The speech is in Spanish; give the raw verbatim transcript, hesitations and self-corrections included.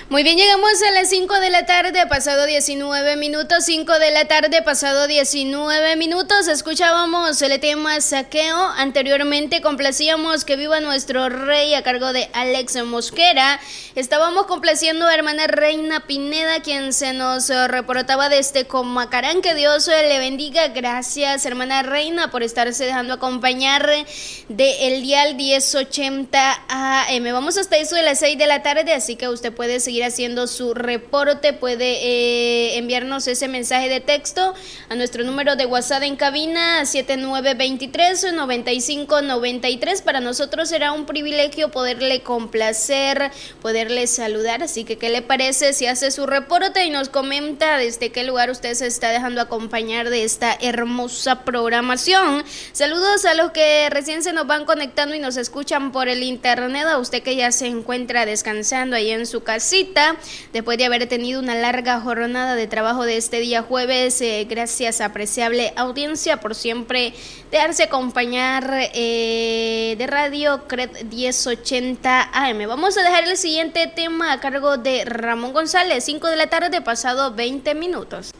Muy bien, llegamos a las cinco de la tarde, pasado diecinueve minutos, cinco de la tarde, pasado diecinueve minutos, escuchábamos el tema Saqueo, anteriormente complacíamos Que Viva Nuestro Rey a cargo de Alex Mosquera, estábamos complaciendo a hermana Reina Pineda, quien se nos reportaba desde Comacarán, que Dios le bendiga, gracias hermana Reina por estarse dejando acompañar de el dial diez ochenta A M, vamos hasta eso de las seis de la tarde, así que usted puede seguir haciendo su reporte, puede eh, enviarnos ese mensaje de texto a nuestro número de WhatsApp en cabina siete nueve dos tres, nueve cinco nueve tres. Para nosotros será un privilegio poderle complacer, poderle saludar, así que ¿qué le parece si hace su reporte y nos comenta desde qué lugar usted se está dejando acompañar de esta hermosa programación? Saludos a los que recién se nos van conectando y nos escuchan por el internet, a usted que ya se encuentra descansando ahí en su casita después de haber tenido una larga jornada de trabajo de este día jueves. Eh, gracias, apreciable audiencia, por siempre dejarse acompañar eh, de Radio Cred diez ochenta A M. Vamos a dejar el siguiente tema a cargo de Ramón González, cinco de la tarde, pasado veinte minutos.